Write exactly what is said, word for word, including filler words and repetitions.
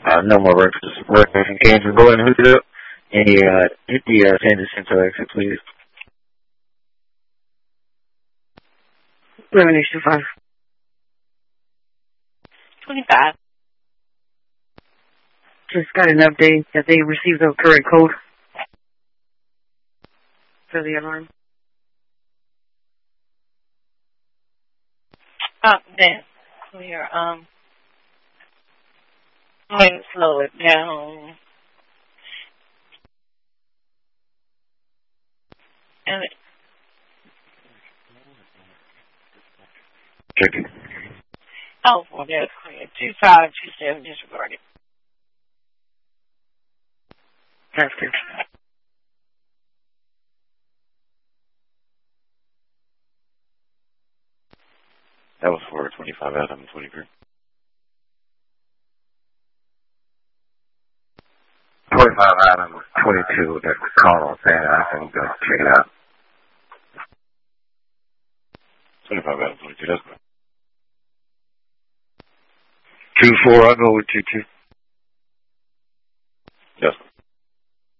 Uh, no more workers, workers in Kansas. Go ahead and hook it up. And uh, hit the uh, San Jacinto exit, please. eleven H two five. twenty-five. Just got an update that they received the correct code for the alarm. Oh, then clear. Um, I'm going to slow it down. And it, Checking. oh, well, that's clear. two five two seven disregarded. That's good. That was for twenty-five out of twenty-three. twenty-five out of twenty-two. That's the call on Santa. I think go check it out. twenty-five out of twenty-two. That's good. two four, I'll go with two two.